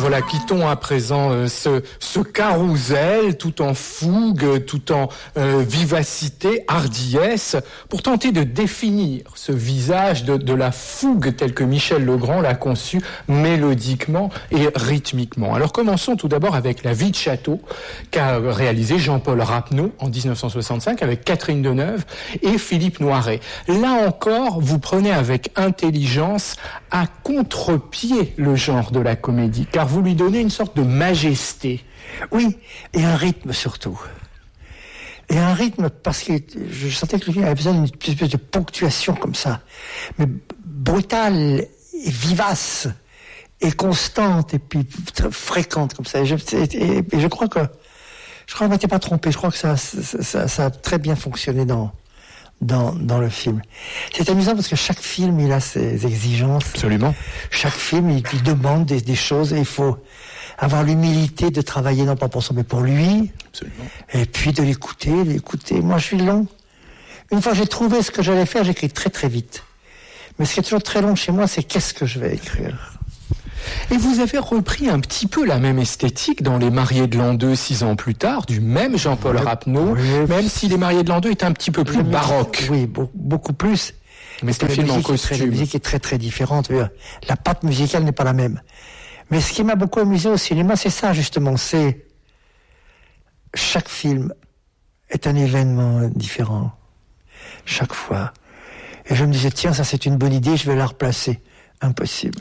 Voilà, quittons à présent ce carrousel tout en fougue, tout en vivacité, hardiesse, pour tenter de définir ce visage de la fougue tel que Michel Legrand l'a conçu mélodiquement et rythmiquement. Alors commençons tout d'abord avec La vie de château qu'a réalisé Jean-Paul Rappeneau en 1965 avec Catherine Deneuve et Philippe Noiret. Là encore, vous prenez avec intelligence à contre-pied le genre de la comédie, car vous lui donnez une sorte de majesté. Oui, et un rythme surtout. Et un rythme parce que je sentais que le film avait besoin d'une espèce de ponctuation comme ça, mais brutale et vivace et constante et puis très fréquente comme ça. Et je crois que je ne m'étais pas trompé. Je crois que ça a très bien fonctionné dans le film. C'est amusant parce que chaque film, il a ses exigences. Absolument. Chaque film, il demande des choses et il faut avoir l'humilité de travailler non pas pour soi, mais pour lui. Absolument. Et puis de l'écouter. Moi, je suis long. Une fois que j'ai trouvé ce que j'allais faire, j'écris très très vite. Mais ce qui est toujours très long chez moi, c'est qu'est-ce que je vais écrire. Et vous avez repris un petit peu la même esthétique dans Les Mariés de l'an 2, 6 ans plus tard, du même Jean-Paul Rappeneau, même si Les Mariés de l'an 2 est un petit peu plus baroque. Oui, beaucoup plus. Mais c'est un film en costume. La musique est très très différente. La patte musicale n'est pas la même. Mais ce qui m'a beaucoup amusé au cinéma, c'est ça justement. C'est chaque film est un événement différent. Chaque fois. Et je me disais, tiens, ça c'est une bonne idée, je vais la replacer. Impossible.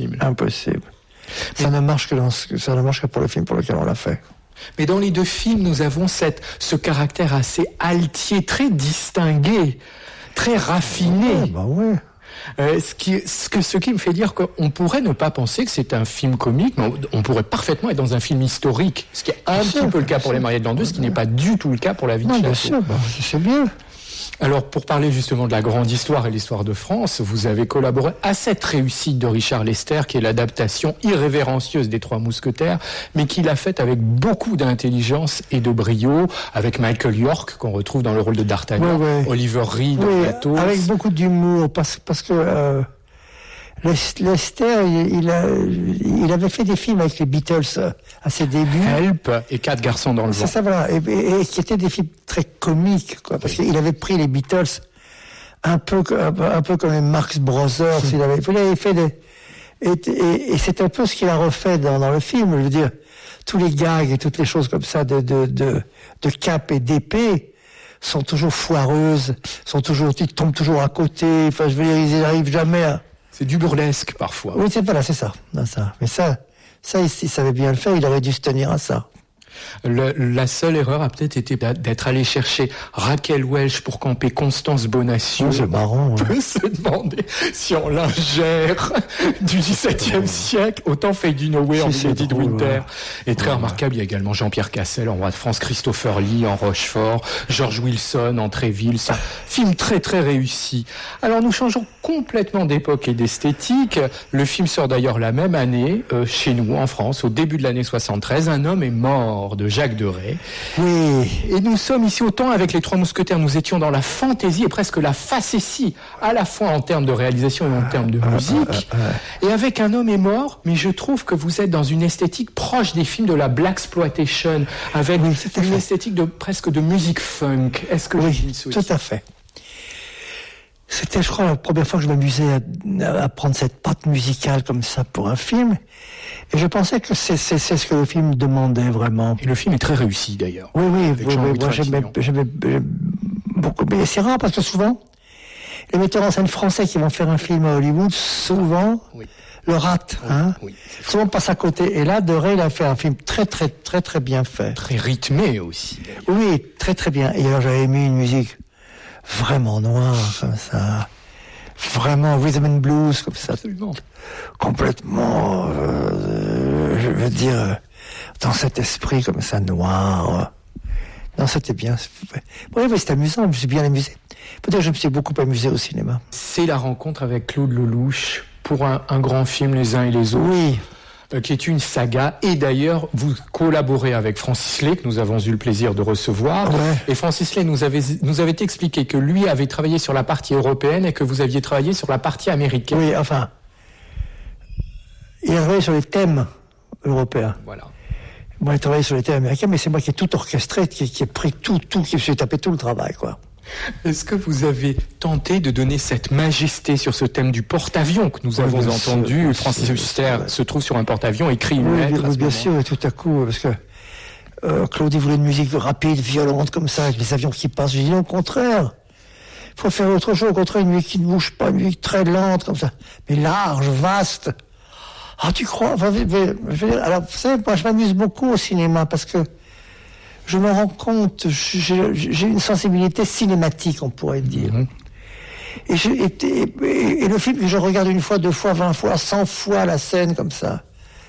Ça ne marche que pour le film pour lequel on l'a fait. Mais dans les deux films, nous avons ce caractère assez altier, très distingué, très raffiné. Ce qui me fait dire qu'on pourrait ne pas penser que c'est un film comique, mais on pourrait parfaitement être dans un film historique, ce qui est un petit peu le cas pour Les Mariés de l'an 2, ce qui n'est pas du tout le cas pour La vie de château. Bien sûr, c'est bien. Alors, pour parler justement de la grande histoire et l'histoire de France, vous avez collaboré à cette réussite de Richard Lester, qui est l'adaptation irrévérencieuse des Trois Mousquetaires, mais qu'il a faite avec beaucoup d'intelligence et de brio, avec Michael York, qu'on retrouve dans le rôle de D'Artagnan, Oliver Reed, Athos. Avec beaucoup d'humour, parce que Lester, il avait fait des films avec les Beatles à ses débuts. Help et 4 garçons dans le vent. C'est ça, voilà. Et qui étaient des films très comiques, quoi. Parce qu'il avait pris les Beatles un peu comme les Marx Brothers. Il avait fait et c'est un peu ce qu'il a refait dans le film. Je veux dire, tous les gags et toutes les choses comme ça de cap et d'épée sont toujours foireuses, ils tombent toujours à côté. Enfin, je veux dire, ils n'arrivent jamais à... C'est du burlesque, parfois. Oui, c'est ça. Mais ça, il savait bien le faire, il aurait dû se tenir à ça. La seule erreur a peut-être été d'être allé chercher Raquel Welch pour camper Constance Bonacieux. C'est marrant. On peut se demander si en lingère du XVIIe siècle, autant Fade You Nowhere en Lady Winter est très remarquable. Il y a également Jean-Pierre Cassel en Roi de France, Christopher Lee en Rochefort, George Wilson en Tréville. C'est un film très très réussi. Alors nous changeons complètement d'époque et d'esthétique. Le film sort d'ailleurs la même année chez nous en France, au début de l'année 73. Un homme est mort de Jacques Deray. Oui. Et nous sommes ici autant avec les Trois Mousquetaires, nous étions dans la fantaisie et presque la facétie, à la fois en termes de réalisation et en termes de musique. Et avec Un homme est mort, mais je trouve que vous êtes dans une esthétique proche des films de la blaxploitation, avec une esthétique presque de musique funk. Est-ce que je dis ça aussi ? Tout à fait. C'était, je crois, la première fois que je m'amusais à prendre cette patte musicale comme ça pour un film. Et je pensais que c'est ce que le film demandait vraiment. Et le film est très réussi d'ailleurs. Oui, moi j'aimais beaucoup. Mais c'est rare parce que souvent, les metteurs en scène français qui vont faire un film à Hollywood, souvent le ratent. Souvent passent à côté. Et là, Deray, il a fait un film très très très très bien fait. Très rythmé aussi. Oui, très très bien. Et alors j'avais mis une musique vraiment noire comme ça. Vraiment rhythm and blues comme ça. Absolument. Complètement, je veux dire, dans cet esprit comme ça noir. Non, c'était bien. Oui, c'est amusant, je me suis bien amusé. Peut-être que je me suis beaucoup amusé au cinéma. C'est la rencontre avec Claude Lelouch pour un grand film, Les uns et les autres. Oui. Qui est une saga. Et d'ailleurs, vous collaborez avec Francis Lay, que nous avons eu le plaisir de recevoir. Et Francis Lay nous avait expliqué que lui avait travaillé sur la partie européenne et que vous aviez travaillé sur la partie américaine. Oui, enfin, il a travaillé sur les thèmes européen. Voilà. Moi, j'ai travaillé sur les thèmes américains, mais c'est moi qui ai tout orchestré, qui ai pris tout, qui me suis tapé tout le travail, quoi. Est-ce que vous avez tenté de donner cette majesté sur ce thème du porte-avions que nous avons entendu? Francis Huster se trouve sur un porte-avion, écrit une lettre. Oui, bien sûr, et tout à coup, parce que Claude, il voulait une musique rapide, violente, comme ça, avec les avions qui passent. J'ai dit non, au contraire. Il faut faire autre chose, au contraire, une musique qui ne bouge pas, une musique très lente, comme ça, mais large, vaste. Ah, tu crois? Enfin, alors, vous savez, moi, je m'amuse beaucoup au cinéma, parce que je me rends compte, j'ai une sensibilité cinématique, on pourrait dire. Et le film que je regarde une fois, 2 fois, 20 fois, 100 fois la scène comme ça,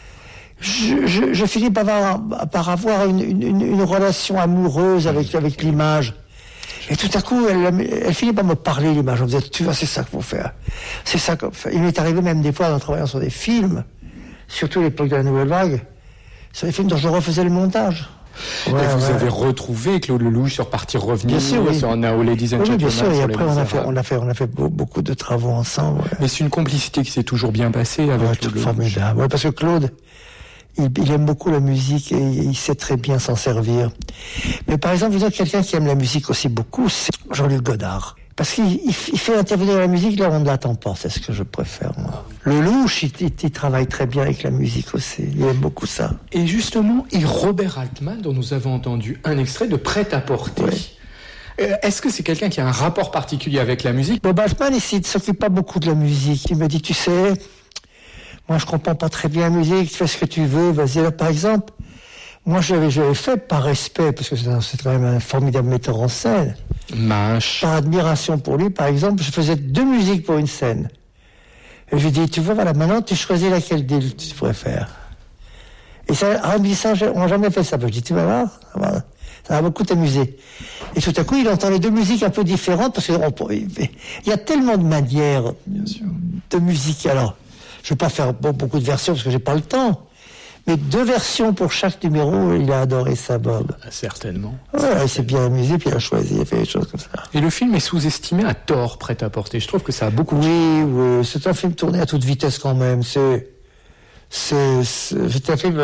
je finis par avoir une relation amoureuse avec l'image. Et tout à coup, elle finit par me parler, l'image. On me dit, tu vois, c'est ça qu'il faut faire. C'est ça qu'on fait. Il m'est arrivé même des fois, en travaillant sur des films, surtout à l'époque de la Nouvelle Vague, sur des films dont je refaisais le montage. Et vous avez retrouvé Claude Lelouch sur Partir Revenir, sur Now Ladies and Gentlemen. Oui, bien sûr, et après on a fait beaucoup de travaux ensemble. Ouais. Mais c'est une complicité qui s'est toujours bien passée avec Claude Lelouch. Formidable. Ouais, parce que Claude, il aime beaucoup la musique et il sait très bien s'en servir. Mais par exemple, vous êtes quelqu'un qui aime la musique aussi beaucoup, c'est Jean-Luc Godard. Parce qu'il fait intervenir la musique là où on ne l'attend pas, c'est ce que je préfère, moi. Lelouch, il travaille très bien avec la musique aussi, il aime beaucoup ça. Et justement, et Robert Altman, dont nous avons entendu un extrait de Prêt-à-porter. Oui. Est-ce que c'est quelqu'un qui a un rapport particulier avec la musique? Bob Altman, il ne s'occupe pas beaucoup de la musique. Il me dit, tu sais, moi je comprends pas très bien la musique, fais ce que tu veux, vas-y là, par exemple. Moi, je l'avais fait par respect, parce que c'est quand même un formidable metteur en scène. Mâche. Par admiration pour lui, par exemple, je faisais 2 musiques pour une scène. Et je lui dis, tu vois, voilà, maintenant, tu choisis laquelle des tu pourrais faire. Et ça, on n'a jamais fait ça. Je dis, tu vas voir, ça va beaucoup t'amuser. Et tout à coup, il entend les 2 musiques un peu différentes, parce qu'il y a tellement de manières de musique. Alors, je ne vais pas faire beaucoup de versions, parce que j'ai pas le temps. Mais 2 versions pour chaque numéro, il a adoré ça, Bob. Certainement. Ouais, il s'est bien amusé, puis il a choisi, il a fait des choses comme ça. Et le film est sous-estimé à tort, Prêt-à-porter. Je trouve que ça a beaucoup... Oui, c'est un film tourné à toute vitesse quand même. C'est un film...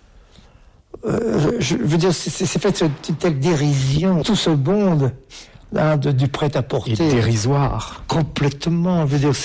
je veux dire, c'est fait une telle dérision. Tout ce monde là, du prêt-à-porter... Et dérisoire. Complètement. Je veux dire,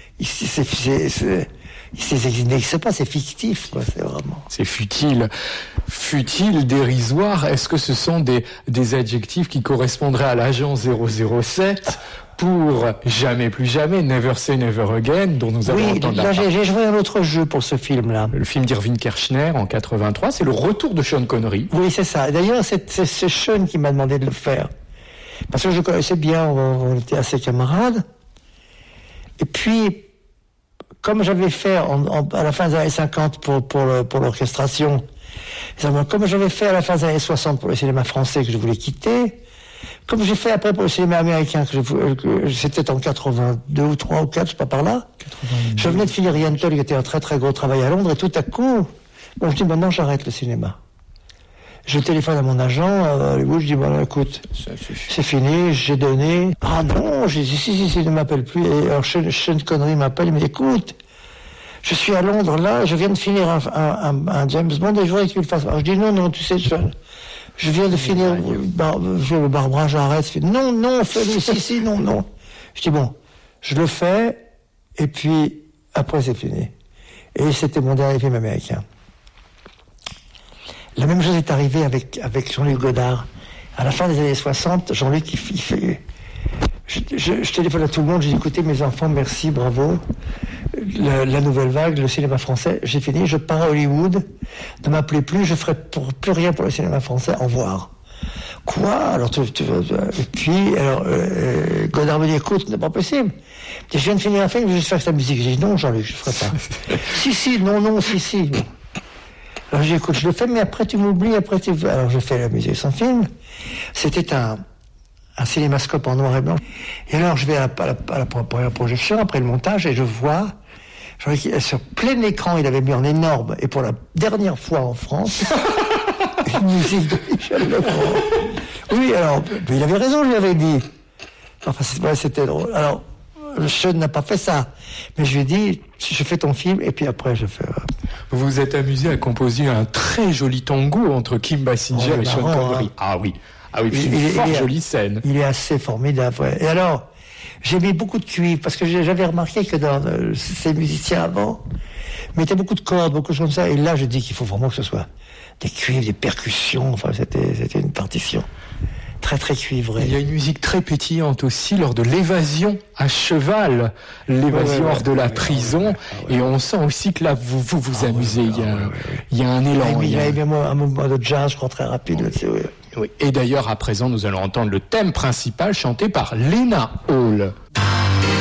c'est pas, c'est fictif, quoi, c'est vraiment. C'est futile. Futile, dérisoire, est-ce que ce sont des adjectifs qui correspondraient à l'agent 007 pour Jamais plus jamais, Never say never again, dont nous avons entendu là, j'ai joué un autre jeu pour ce film-là. Le film d'Irving Kershner en 83, c'est le retour de Sean Connery. Oui, c'est ça. D'ailleurs, c'est Sean qui m'a demandé de le faire. Parce que je le connaissais bien, on était assez camarades. Et puis, comme j'avais fait à la fin des années 50 pour l'orchestration, comme j'avais fait à la fin des années 60 pour le cinéma français que je voulais quitter, comme j'ai fait après pour le cinéma américain, que c'était en 82 ou 3 ou 4, je sais pas par là, 82. Je venais de finir Yentl, qui était un très très gros travail à Londres, et tout à coup, je dis maintenant j'arrête le cinéma. Je téléphone à mon agent à Hollywood, je dis bon écoute, c'est fini, j'ai donné. Ah non, j'ai dit si, ne m'appelle plus. Et alors Sean Connery m'appelle, il me dit écoute, je suis à Londres là, je viens de finir un James Bond et je voudrais que tu le fasses. Alors je dis non, tu sais, je viens de finir Barbara, j'arrête. Non, fais-le, si, non. Je dis bon, je le fais et puis après c'est fini. Et c'était mon dernier film américain. La même chose est arrivée avec Jean-Luc Godard. À la fin des années 60, Jean-Luc, il fait... Je téléphone à tout le monde, j'ai dit, écoutez, mes enfants, merci, bravo. La Nouvelle Vague, le cinéma français, j'ai fini, je pars à Hollywood. Ne m'appelez plus, je ferai plus rien pour le cinéma français, au revoir. Quoi? Alors, et puis, Godard me dit, écoute, c'est pas possible. Je viens de finir un film, je vais juste faire sa musique. J'ai dit, non, Jean-Luc, je ferai pas. si, non, si. Alors j'ai dit, écoute, je le fais, mais après tu m'oublies, Alors je fais la musique sans film. C'était un cinémascope en noir et blanc. Et alors je vais à la première projection, après le montage, et je vois, sur plein écran, il avait mis en énorme, et pour la dernière fois en France, une musique de Michel Legrand. Oui, alors, il avait raison, je lui avais dit. Enfin, c'était drôle. Alors, Sean n'a pas fait ça. Mais je lui ai dit, je fais ton film, et puis après, je fais... Vous vous êtes amusé à composer un très joli tango entre Kim Basinger et Sean Connery. Hein. Ah oui, c'est une fort jolie scène. Il est assez formidable, ouais. Et alors, j'ai mis beaucoup de cuivre, parce que j'avais remarqué que dans ces musiciens avant, mettaient beaucoup de cordes, beaucoup de choses comme ça, et là, je dis qu'il faut vraiment que ce soit des cuivres, des percussions, enfin, c'était une partition très très cuivrée. Il y a une musique très pétillante aussi lors de l'évasion à cheval, l'évasion hors de la prison, et on sent aussi que là, vous amusez, il y a un élan. Il y a également un mouvement de jazz, je crois, très rapide là-dessus, Oui. Et d'ailleurs, à présent, nous allons entendre le thème principal chanté par Lena Hall.